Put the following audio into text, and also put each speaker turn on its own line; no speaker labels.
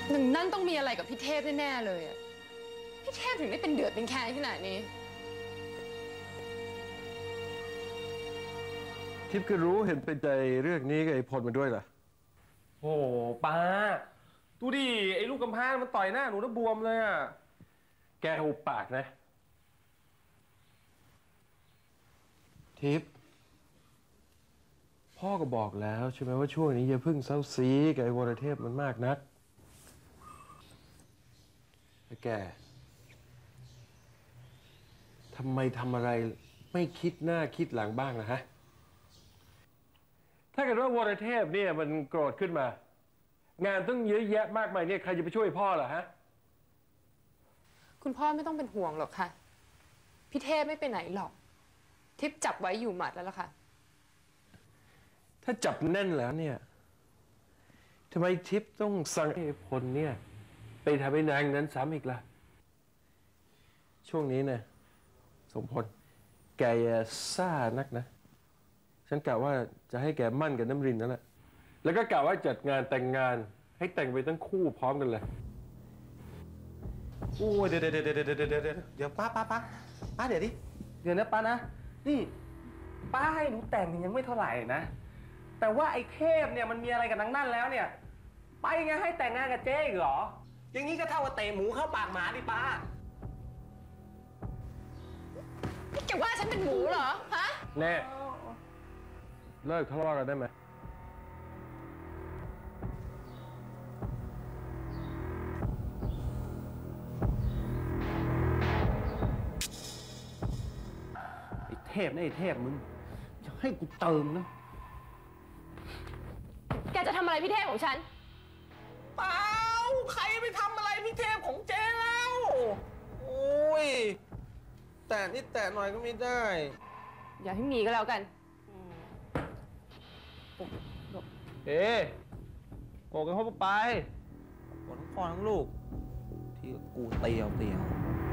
หนึ่งนั่นต้องมีอะไรกับพี่เทพแน่ๆเลยอะพี่เทพถึงได้เป็นเดือดเป็นแค้นขนาดนี้
ทิพย์ก็รู้เห็นเป็นใจเรื่องนี้กับไอ้พลมาด้วยล่ะ
โอ้ป้าดูดิไอ้ลูกกำพร้ามันต่อยหน้าหนูแล้วบวมเลยอ่ะ
แกหุบปากนะทิพย์พ่อก็บอกแล้วใช่ไหมว่าช่วงนี้อย่าเพิ่งเศร้าซีกับไอ้วรเทพมันมากนักไอ้แกทำไมทำอะไรไม่คิดหน้าคิดหลังบ้างนะฮะถ้าเกิดว่าวรเทพเนี่ยมันโกรธขึ้นมางานต้องเยอะแยะมากมายเนี่ยใครจะไปช่วยพ่อล่ะฮะ
คุณพ่อไม่ต้องเป็นห่วงหรอกค่ะพี่เทพไม่ไปไหนหรอกทิพย์จับไว้อยู่หมัดแล้วล่ะค่ะ
ถ้าจับแน่นแล้วเนี่ยทำไมทิพย์ต้องสั่งให้พลเนี่ยไปทำให้นางนั้นซ้ำอีกล่ะช่วงนี้เนี่ยสมพลแกอย่าซ่านักนะฉันกะว่าจะให้แกมั่นกับน้ำรินนั่นแหละแล้วก็กะว่าจัดงานแต่งงานให้แต่งไปทั้งคู่พร้อมกันเลย
โอ้ยเดี๋ยวป้าเดี๋ยวดิเดี๋ยวนะป้านะนี่ป้าให้หนูแต่งยังไม่เท่าไหร่นะแต่ว่าไอ้เทพเนี่ยมันมีอะไรกับนางนั่นแล้วเนี่ยไปไงให้แต่งงานกับเจ๊อีกเหรออย่างนี้ก็เท่ากับเตะหมูเข้าปากหมาดิป้า
แกว่าฉันเป็นหมูเหรอฮะ
แน่เลิกทะเลาะกันได้ไหม
ไอ้เทพนะไอ้เทพมึงจะให้กูเติมนะ
แกจะทำอะไรพี่เทพของฉัน
เปล่าใครไปทำอะไรพี่เทพของเจ๊แล้วโอ้ยแต่นิดแต่หน่อยก็ไม่ได้
อย่าให้มีก็แล้วกัน
เอ๊ะโกกันเข้าไปโกทั้งพ่อทั้งลูกที่กูเตียว